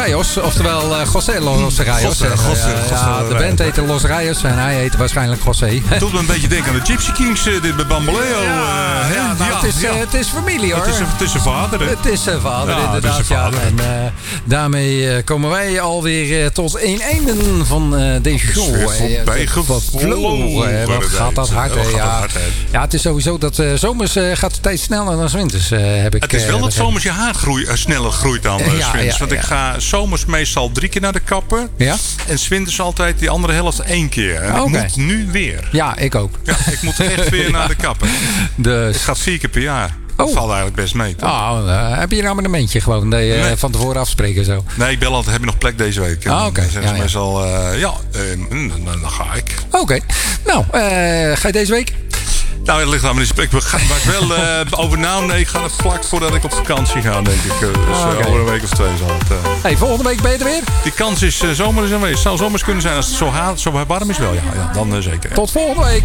Rayos. Oftewel José Los Rayos. De band heette Los Rayos en hij heette waarschijnlijk José. Het doet me een beetje denken aan de Gypsy Kings, dit bij Bamboleo. Het is familie hoor. Het is zijn vader. Hè? Het is zijn vader, inderdaad. Het is zijn vader. En daarmee komen wij alweer tot een einde van deze show. Voorbij gevlogen. Wat gaat dat hard, hè? Ja, het is sowieso dat zomers gaat de tijd sneller dan 's winters. Het is wel dat zomers je haar sneller groeit dan 's winters. Want ik ga zomers meestal 3 keer naar de kapper. Ja? En 's winters altijd die andere helft 1 keer. En ik moet nu weer. Ja, ik ook. Ja, ik moet echt weer naar de kapper. Dus... Ik ga 4 keer per jaar. Dat valt eigenlijk best mee. Heb je een abonnementje gewoon? Dat je van tevoren afspreken zo? Nee, ik bel altijd. Heb je nog plek deze week? Oké. Dan meestal, dan ga ik. Oké. Nou, ga je deze week? Nou, het ligt aan mijn gesprek. Ik ga wel over nee, ik ga er vlak voordat ik op vakantie ga, denk ik. Dus over een week of 2 zal het. Hey, volgende week ben je er weer? Die kans is zomer is aanwezig. Het zou zomers kunnen zijn als het zo warm is wel. Ja, dan zeker. Tot volgende week.